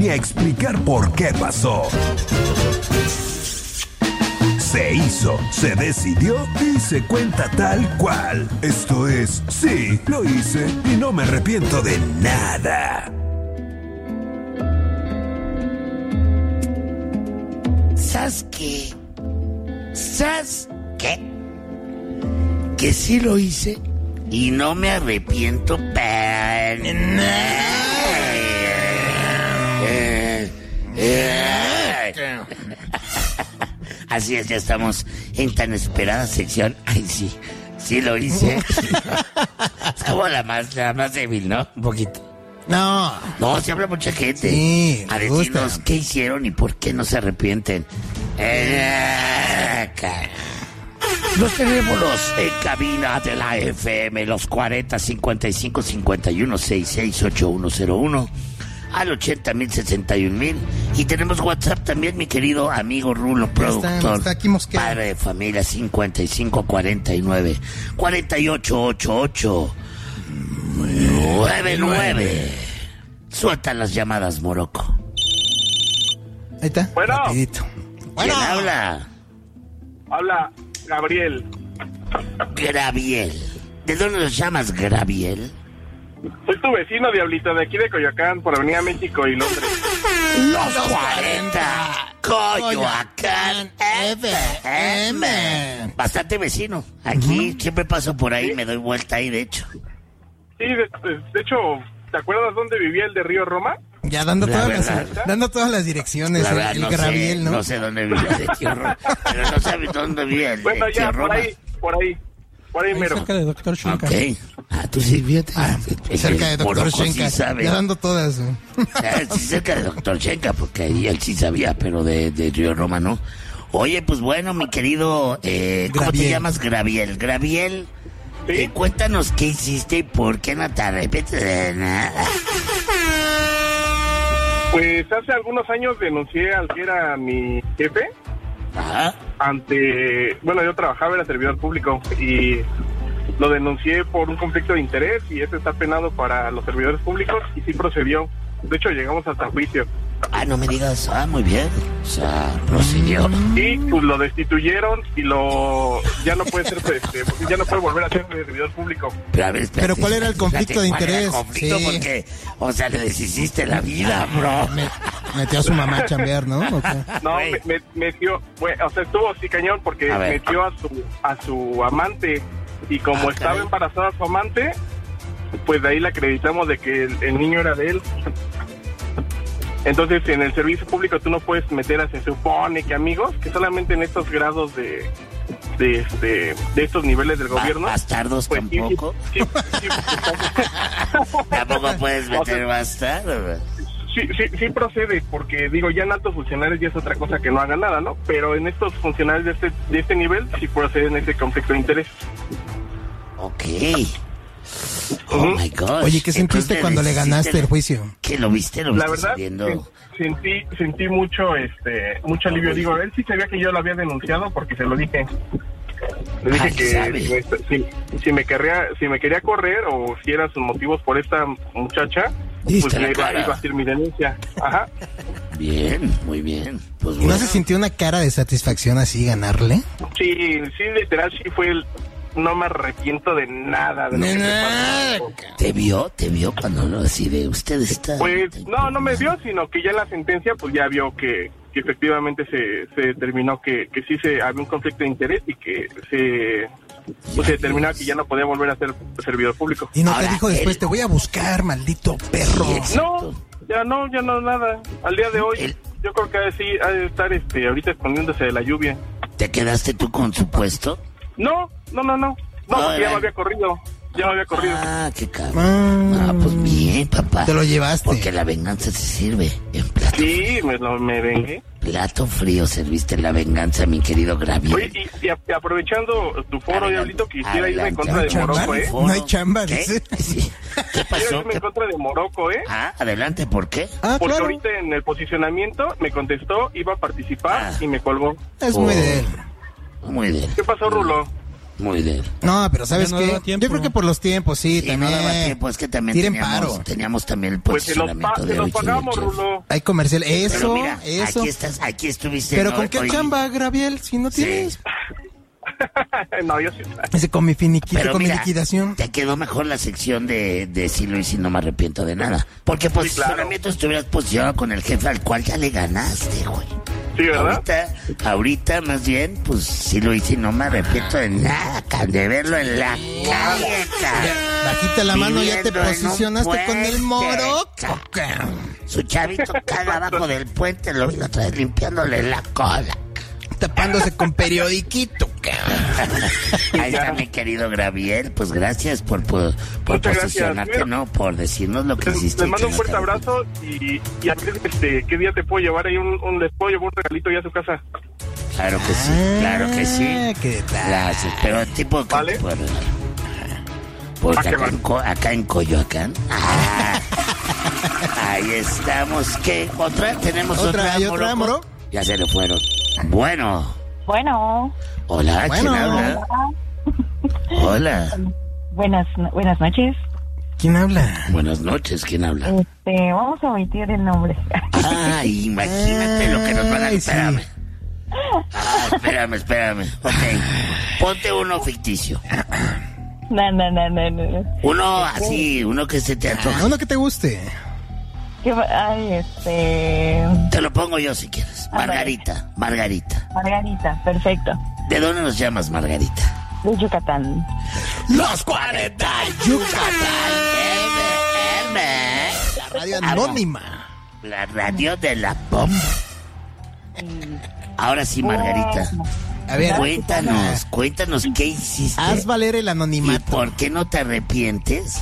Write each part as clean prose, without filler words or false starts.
ni a explicar por qué pasó. Se hizo, se decidió y se cuenta tal cual. Esto es, sí, lo hice y no me arrepiento de nada. ¿Sabes qué? ¿Sabes qué? Que sí lo hice y no me arrepiento para nada. Así es, ya estamos en tan esperada sección. Ay, sí, sí lo hice. Es como la más débil, ¿no? Un poquito. No, se habla mucha gente. Sí, a decirnos qué hicieron y por qué no se arrepienten. Los teléfonos en cabina de la FM, los 40 55 51 66 8101 al 80,000 61,000. Y tenemos WhatsApp también, mi querido amigo Rulo, productor. Está aquí Mosquera. Padre de familia, 55 49 48 88 99. Suelta las llamadas, Morocco. Ahí está. Bueno. Rapidito. ¿Quién habla? Habla Gabriel. Graviel. ¿De dónde nos llamas, Graviel? Soy tu vecino, Diablito, de aquí de Coyoacán, por Avenida México y Londres. Los 40. Coyoacán FM. Bastante vecino. Aquí siempre paso por ahí, me doy vuelta ahí, de hecho. Sí, de hecho, ¿te acuerdas dónde vivía el de Río Roma? Ya dando La todas las direcciones, La verdad, el no Graviel, sé, ¿no? no sé dónde vivía el de Tío Roma, pero no sabes dónde vivía el Bueno, de Tío ya, Roma. por ahí mero. Cerca de Dr. Shenka. Ok. Tú sí, fíjate. Cerca de Dr. Morocco Shenka. Sí sabe. Ya dando todas. Sí, cerca de Dr. Shenka, porque ahí él sí sabía, pero de Río Roma no. Oye, pues bueno, mi querido, ¿cómo te llamas? Graviel. Graviel, ¿Sí? Cuéntanos qué hiciste y por qué no te arrepientes de nada. Pues hace algunos años denuncié al que era mi jefe Ajá. Bueno, yo trabajaba, era servidor público y lo denuncié por un conflicto de interés y eso está penado para los servidores públicos y sí procedió. De hecho, llegamos hasta juicio. Ah, no me digas. Ah, muy bien. O sea, procedió. Y pues lo destituyeron y ya no puede ser, ya no puede volver a ser servidor público. Pero, a ver, espérate, Pero ¿cuál era el conflicto de ¿cuál era el interés? conflicto? Sí. Porque, o sea, le deshiciste la vida, bro. Metió a su mamá a chambear, ¿no? ¿O qué? No, metió, o sea, estuvo así cañón porque metió a su amante y como estaba embarazada su amante, pues de ahí le acreditamos de que el niño era de él. Entonces, en el servicio público tú no puedes meter, se supone que amigos, que solamente en estos grados de estos niveles del gobierno. ¿Bastardos pues, tampoco? Sí, ¿Tampoco puedes meter bastardos? Sí procede, porque digo, ya en altos funcionarios ya es otra cosa que no hagan nada, ¿no? Pero en estos funcionarios de este nivel sí procede en ese conflicto de interés. Ok. Oh my God. Oye, ¿qué sentiste cuando le ganaste el juicio? ¿Qué lo viste? La verdad, saliendo? sentí mucho alivio. Digo, él sí sabía que yo lo había denunciado porque se lo dije. Le dije que si me quería correr o si eran sus motivos por esta muchacha, pues iba a hacer mi denuncia. Ajá. Bien, muy bien. Pues ¿Y no se sintió una cara de satisfacción así ganarle? Sí, literal, sí fue el... No me arrepiento de nada de lo que me pasó. ¿Te vio cuando lo así de usted está? Pues no me vio, sino que ya en la sentencia pues ya vio que efectivamente se determinó que sí había un conflicto de interés y que se determinó que ya no podía volver a ser servidor público. Y no te dijo después, te voy a buscar, maldito perro. Sí, ya no, nada. Al día de hoy, yo creo que ha de estar ahorita escondiéndose de la lluvia. ¿Te quedaste tú con su puesto? No, porque ya me había corrido. Ah, qué cabrón. Pues bien, papá. Te lo llevaste. Porque la venganza se sirve en plato. Sí, me vengué. Plato frío serviste la venganza, mi querido Graviel. Oye, y aprovechando tu foro, Diablito, quisiera irme en contra de Morocco, ¿eh? No hay chamba, ¿Qué? dice. Sí. ¿Qué pasó? Quiero irme en contra de Morocco, ¿eh? Adelante, ¿por qué? Porque claro. ahorita en el posicionamiento me contestó, iba a participar y me colgó. Es muy de él. Muy bien. ¿Qué pasó, Rulo? Muy bien. No, pero ¿sabes no qué? daba tiempo. Yo creo que por los tiempos, sí, Sí, también. no daba tiempo, es que también Tiren paro. teníamos también el Pues se los posicionamiento de hoy. pagamos, Rulo. Hay comercial. Eso, Pero mira, eso. aquí estuviste. Pero ¿no? ¿con qué Hoy- chamba, Graviel? Si no Sí. tienes. No, yo sí. Ese con mi finiquito, Pero con mi mira, liquidación. te quedó mejor la sección de si lo hice y no me arrepiento de nada. Porque posicionamiento estuvieras posicionado con el jefe al cual ya le ganaste, güey. Sí, ¿verdad? Ahorita más bien, pues sí lo hice y no me arrepiento de nada, de verlo en la calle, cabrón. Bajita la mano, ya te Viviendo en un posicionaste con el puente, moroco. Su chavito caga abajo del puente, lo vi otra vez limpiándole la cola. Tapándose con periodiquito. Ahí está mi querido Graviel, pues gracias por Muchas posicionarte, gracias. ¿no? Por decirnos lo que hiciste. Les y mando que un no fuerte te abrazo y a ver ¿qué día te puedo llevar ahí les puedo llevar un regalito ya a su casa? Claro que sí, claro que sí. ¿Qué tal? Gracias, pero tipo que ¿Vale? tipo de regalo. Porque ¿qué acá en Coyoacán. Ah, ahí estamos. ¿Qué? ¿Otra? ¿Tenemos otra? ¿Hay otra, Moroco? moro? Ya se le fueron. Bueno. Hola, Bueno. ¿quién habla? Hola. Buenas noches. ¿Quién habla? Buenas noches, ¿quién habla? Vamos a omitir el nombre. Ay, imagínate lo que nos van a... Ay, sí. Espérame. Espérame. Ok. Ponte uno ficticio. No. Uno así, uno que se te antoja. Uno que te guste. Ay, Te lo pongo yo si quieres. Margarita. Margarita, perfecto. ¿De dónde nos llamas, Margarita? De Yucatán. Los 40 Yucatán. La radio anónima. La radio de la bomba. Ahora sí, Margarita. A ver, Cuéntanos qué hiciste. haz valer el ¿Y anonimato. por qué no te arrepientes?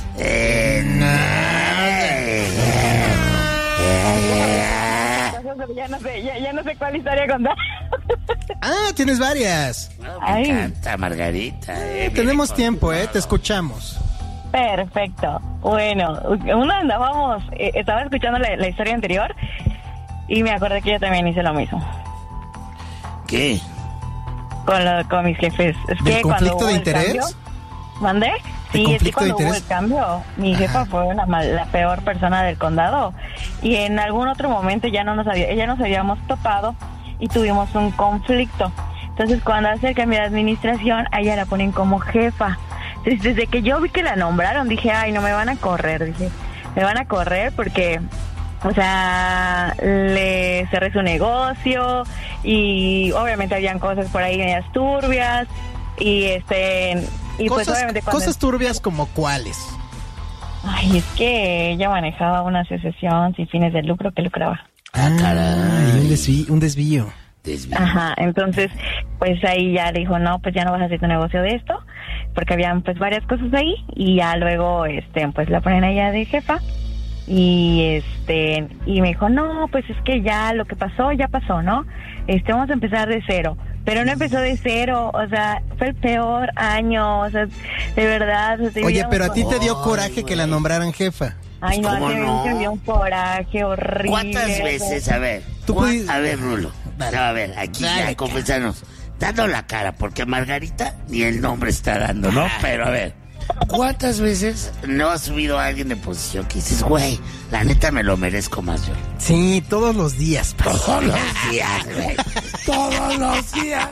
Ya no sé cuál historia contar. Ah, tienes varias. Me Ay. encanta, Margarita. Tenemos tiempo, te escuchamos. Perfecto. Bueno, uno andábamos, estaba escuchando la historia anterior y me acordé que yo también hice lo mismo ¿Qué? con mis jefes. Es ¿Del que conflicto cuando hubo de el interés? cambio- ¿Mandé? ¿De Sí, es que conflicto de cuando hubo interés? el cambio, mi jefa fue la peor persona del condado. Y en algún otro momento ya nos habíamos topado y tuvimos un conflicto. Entonces, cuando hace el cambio de administración, a ella la ponen como jefa. Entonces, desde que yo vi que la nombraron, dije, ay, no me van a correr. Dije, me van a correr porque, o sea, le cerré su negocio y obviamente habían cosas por ahí medias turbias. Y pues obviamente Cosas turbias como cuáles. Ay, es que ella manejaba una asociación sin fines de lucro que lucraba. Ah, caray. Un desvío. Ajá, entonces, pues ahí ya le dijo, no, pues ya no vas a hacer tu negocio de esto, porque habían pues varias cosas ahí, y ya luego, pues la ponen a ella de jefa, y y me dijo, no, pues es que ya lo que pasó, ya pasó, ¿no? Vamos a empezar de cero. Pero no empezó de cero, o sea, fue el peor año, o sea, de verdad. O sea, Oye, pero a ti te dio Ay, coraje güey. que la nombraran jefa. Ay, no, ¿Cómo a mí no? me dio un coraje horrible. ¿Cuántas veces? A ver. Tú puedes- A ver, Rulo. Dale. No, a ver, aquí Dale, ya confesanos. Dando la cara, porque Margarita ni el nombre está dando, ¿no? Pero a ver. ¿Cuántas veces no ha subido a alguien de posición que dices, güey, la neta me lo merezco más yo? Sí, todos los días. Todos los días, güey. Todos los días.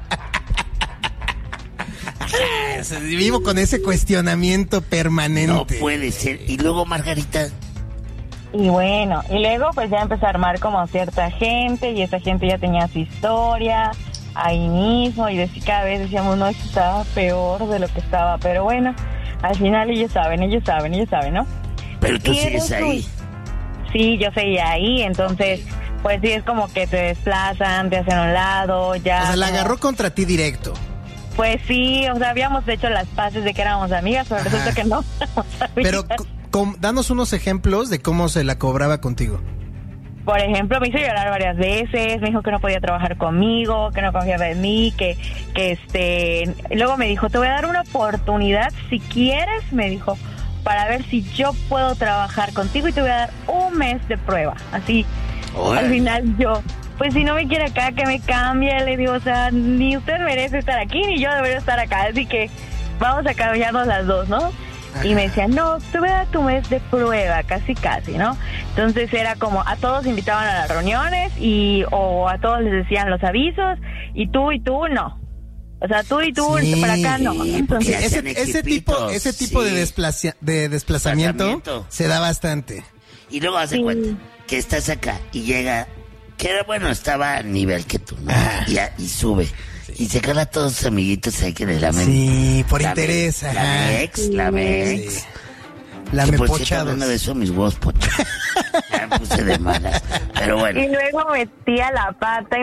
Vivo con ese cuestionamiento permanente. No puede ser. Y luego, Margarita. Y bueno, y luego pues ya empezó a armar como cierta gente, y esa gente ya tenía su historia ahí mismo, y cada vez decíamos, no, esto estaba peor de lo que estaba, pero bueno, al final ellos saben, ¿no? Pero tú Y sigues eres ahí. Sí, yo seguía ahí, entonces, pues sí, es como que te desplazan, te hacen a un lado, ya... O sea, la como- agarró contra ti directo. Pues sí, o sea, habíamos hecho las paces de que éramos amigas, pero Ajá. resulta que no. Pero danos unos ejemplos de cómo se la cobraba contigo. Por ejemplo, me hizo llorar varias veces, me dijo que no podía trabajar conmigo, que no confiaba en mí, luego me dijo, te voy a dar una oportunidad, si quieres, me dijo, para ver si yo puedo trabajar contigo, y te voy a dar un mes de prueba. Así, Órale. al final yo, pues si no me quiere acá, que me cambie. Le digo, o sea, ni usted merece estar aquí, ni yo debería estar acá, así que vamos a cambiarnos las dos, ¿no? Y me decían, no, tú me das tu mes de prueba, casi, ¿no? Entonces era como, a todos invitaban a las reuniones o a todos les decían los avisos, y tú no. O sea, tú sí, para acá no. Entonces, ese tipo de desplazamiento se da bastante. Y luego hace cuenta que estás acá y llega, que era bueno, estaba a nivel que tú, ¿no? Y sube. Y se cala a todos sus amiguitos ahí que le lamen. Sí, por interés. La Mex. Sí. La me pochados. Una de esos mis huevos pochados. Ya me puse de malas. Pero bueno. Y luego metía la pata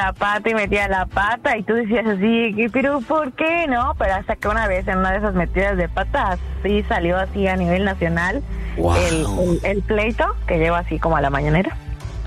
y tú decías así, pero ¿por qué no? Pero hasta que una vez en una de esas metidas de pata sí salió así a nivel nacional. Wow. El pleito que lleva así como a la mañanera.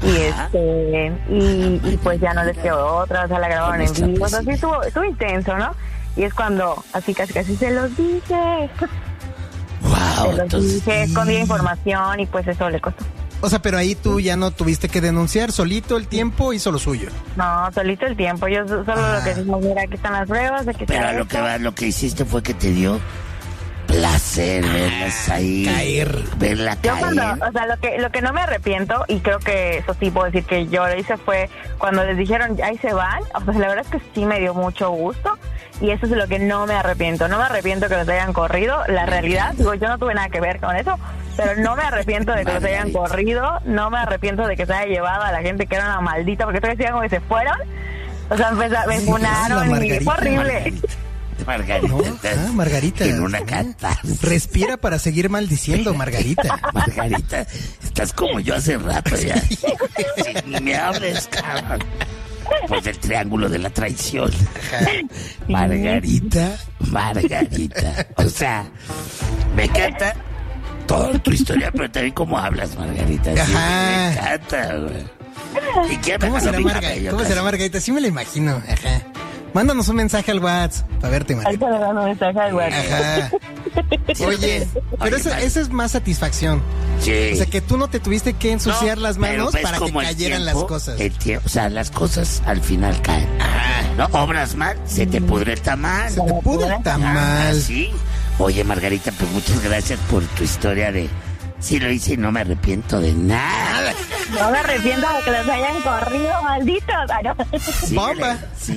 Y pues ya no les quedó otra, o sea, la grabaron en vivo, o sea, sí estuvo intenso, ¿no? Y es cuando así casi se los dije. Wow, se los dije, escondía información y pues eso le costó. O sea, pero ahí tú ya no tuviste que denunciar, solito el tiempo hizo lo suyo. No, solito el tiempo, yo solo lo que decimos, mira, aquí están las pruebas, aquí pero está lo que hiciste fue que te dio placer verlas ahí, verla caer. O sea, lo que no me arrepiento, y creo que eso sí puedo decir que yo lo hice, fue cuando les dijeron, ahí se van. O sea, la verdad es que sí me dio mucho gusto, y eso es lo que no me arrepiento. No me arrepiento que los hayan corrido, la realidad, digo, yo no tuve nada que ver con eso, pero no me arrepiento de que los hayan corrido, no me arrepiento de que se haya llevado a la gente que era una maldita, porque todos decían como que se fueron. O sea, me funaron y fue horrible. Margarita. En una cata. Respira para seguir maldiciendo, Margarita. Margarita, estás como yo hace rato ya. Si ni me hables, cabrón. Pues el triángulo de la traición. Margarita. O sea, me encanta toda tu historia, pero también cómo hablas, Margarita. Sí, me encanta, güey. ¿Cómo será Margarita? Sí me la imagino. Ajá. Mándanos un mensaje al WhatsApp para verte, Margarita. Ahí te mando un mensaje al WhatsApp. Ajá. Oye, pero eso es más satisfacción. Sí. O sea, que tú no te tuviste que ensuciar las manos para que cayeran las cosas. O sea, las cosas al final caen. No obras mal, se te pudre el tamal. Se te pudre el tamal. Sí. Oye, Margarita, pues muchas gracias por tu historia de... Sí lo hice y no me arrepiento de nada. No me arrepiento de que los hayan corrido, malditos. Ay, no. ¡Bomba!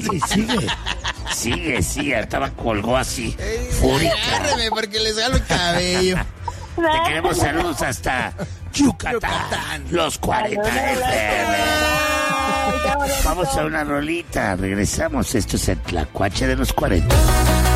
Sigue. Estaba colgó así. Fúrica. Agárreme porque les jalo el cabello. Te queremos saludos hasta Yucatán. Los 40 FM. Vamos a una rolita. Regresamos. Esto es el Tlacuache de los 40.